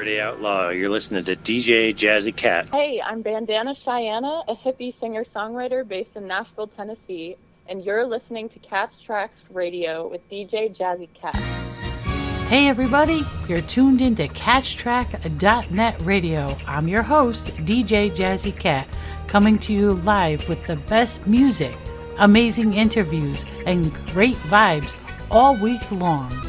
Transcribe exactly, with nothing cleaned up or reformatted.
Saturday Outlaw. You're listening to D J Jazzy Cat. Hey, I'm Bandana Cheyenne, a hippie singer-songwriter based in Nashville, Tennessee, and you're listening to Cat's Tracks Radio with D J Jazzy Cat. Hey everybody, you're tuned into catch track dot net radio. I'm your host, D J Jazzy Cat, coming to you live with the best music, amazing interviews, and great vibes all week long.